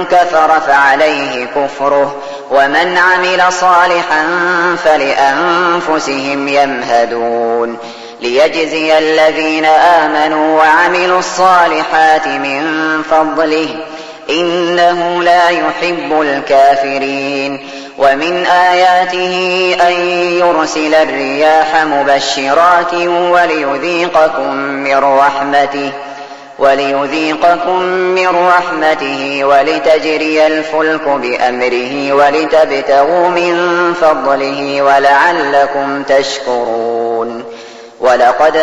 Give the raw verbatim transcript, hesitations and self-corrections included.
كفر فعليه كفره ومن عمل صالحا فلأنفسهم يمهدون ليجزي الذين آمنوا وعملوا الصالحات من فضله إنه لا يحب الكافرين ومن آياته أن يرسل الرياح مبشرات وليذيقكم من رحمته وليذيقكم من رحمته ولتجري الفلك بأمره ولتبتغوا من فضله ولعلكم تشكرون ولقد